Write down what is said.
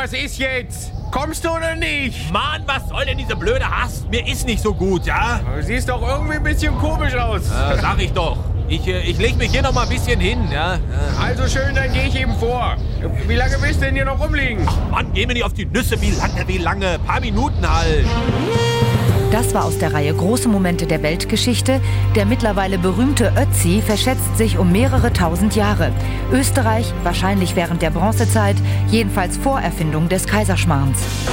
was ist jetzt? Kommst du oder nicht? Mann, was soll denn diese blöde Hast? Mir ist nicht so gut, ja? Du siehst doch irgendwie ein bisschen komisch aus. Sag ich doch. Ich leg mich hier noch mal ein bisschen hin, ja? Also schön, dann gehe ich eben vor. Wie lange willst du denn hier noch rumliegen? Mann, geh mir nicht auf die Nüsse. Wie lange? Paar Minuten halt. Das war aus der Reihe Große Momente der Weltgeschichte. Der mittlerweile berühmte Ötzi verschätzt sich um mehrere tausend Jahre. Österreich, wahrscheinlich während der Bronzezeit, jedenfalls vor Erfindung des Kaiserschmarrns.